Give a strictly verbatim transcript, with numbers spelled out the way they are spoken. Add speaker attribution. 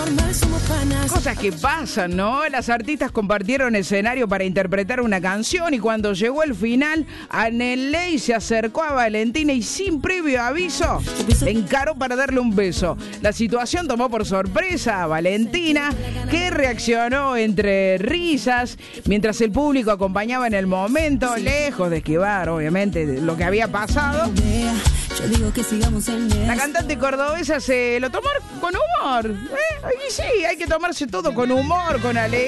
Speaker 1: Cosas que pasan, ¿no? Las artistas compartieron escenario para interpretar una canción y cuando llegó el final, Aneley se acercó a Valentina y sin previo aviso le encaró para darle un beso. La situación tomó por sorpresa a Valentina, que reaccionó entre risas mientras el público acompañaba en el momento, lejos de esquivar, obviamente, lo que había pasado. La cantante cordobesa se lo tomó con humor. ¿eh? Y sí, hay que tomarse todo con humor, con alegría.